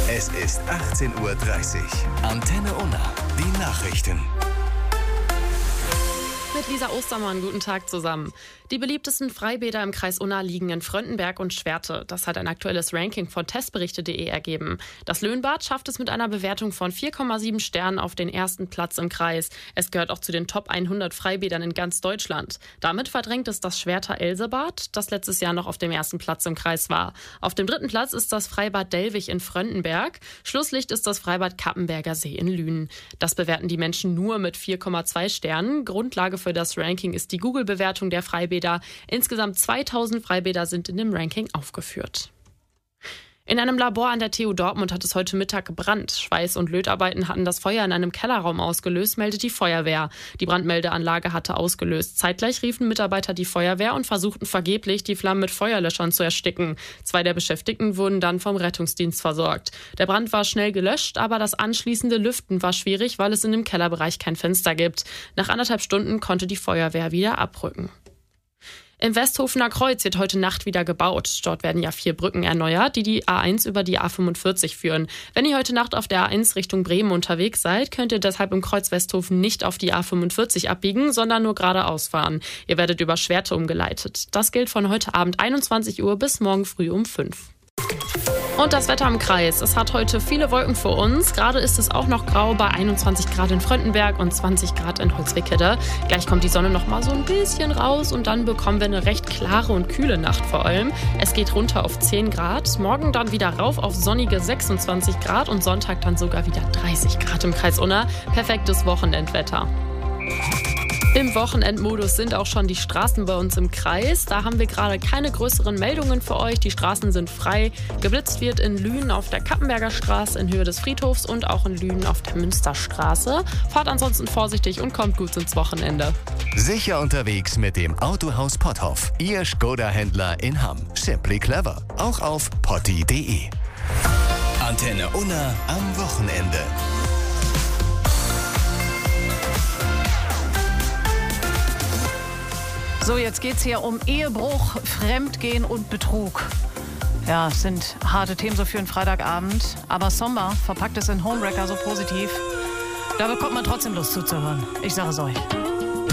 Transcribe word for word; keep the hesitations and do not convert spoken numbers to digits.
Es ist achtzehn Uhr dreißig. Antenne Unna, die Nachrichten. Mit Lisa Ostermann, guten Tag zusammen. Die beliebtesten Freibäder im Kreis Unna liegen in Fröndenberg und Schwerte. Das hat ein aktuelles Ranking von testberichte punkt de ergeben. Das Löhnbad schafft es mit einer Bewertung von vier Komma sieben Sternen auf den ersten Platz im Kreis. Es gehört auch zu den Top hundert Freibädern in ganz Deutschland. Damit verdrängt es das Schwerter Elsebad, das letztes Jahr noch auf dem ersten Platz im Kreis war. Auf dem dritten Platz ist das Freibad Dellwig in Fröndenberg. Schlusslicht ist das Freibad Kappenberger See in Lünen. Das bewerten die Menschen nur mit vier Komma zwei Sternen. Grundlage für das Ranking ist die Google-Bewertung der Freibäder. Insgesamt zweitausend Freibäder sind in dem Ranking aufgeführt. In einem Labor an der T U Dortmund hat es heute Mittag gebrannt. Schweiß- und Lötarbeiten hatten das Feuer in einem Kellerraum ausgelöst, meldet die Feuerwehr. Die Brandmeldeanlage hatte ausgelöst. Zeitgleich riefen Mitarbeiter die Feuerwehr und versuchten vergeblich, die Flammen mit Feuerlöschern zu ersticken. Zwei der Beschäftigten wurden dann vom Rettungsdienst versorgt. Der Brand war schnell gelöscht, aber das anschließende Lüften war schwierig, weil es in dem Kellerbereich kein Fenster gibt. Nach anderthalb Stunden konnte die Feuerwehr wieder abrücken. Im Westhofener Kreuz wird heute Nacht wieder gebaut. Dort werden ja vier Brücken erneuert, die die A eins über die A fünfundvierzig führen. Wenn ihr heute Nacht auf der A eins Richtung Bremen unterwegs seid, könnt ihr deshalb im Kreuz Westhofen nicht auf die A fünfundvierzig abbiegen, sondern nur geradeaus fahren. Ihr werdet über Schwerte umgeleitet. Das gilt von heute Abend einundzwanzig Uhr bis morgen früh um fünf. Und das Wetter im Kreis. Es hat heute viele Wolken vor uns. Gerade ist es auch noch grau bei einundzwanzig Grad in Fröndenberg und zwanzig Grad in Holzwickede. Gleich kommt die Sonne noch mal so ein bisschen raus und dann bekommen wir eine recht klare und kühle Nacht vor allem. Es geht runter auf zehn Grad. Morgen dann wieder rauf auf sonnige sechsundzwanzig Grad und Sonntag dann sogar wieder dreißig Grad im Kreis Unna. Perfektes Wochenendwetter. Im Wochenendmodus sind auch schon die Straßen bei uns im Kreis. Da haben wir gerade keine größeren Meldungen für euch. Die Straßen sind frei. Geblitzt wird in Lünen auf der Kappenberger Straße in Höhe des Friedhofs und auch in Lünen auf der Münsterstraße. Fahrt ansonsten vorsichtig und kommt gut ins Wochenende. Sicher unterwegs mit dem Autohaus Potthoff. Ihr Skoda-Händler in Hamm. Simply clever. Auch auf potti punkt de. Antenne Unna am Wochenende. So, jetzt geht's hier um Ehebruch, Fremdgehen und Betrug. Ja, es sind harte Themen so für einen Freitagabend. Aber Sommer verpackt es in Homewrecker so positiv. Da bekommt man trotzdem Lust zuzuhören. Ich sage es euch.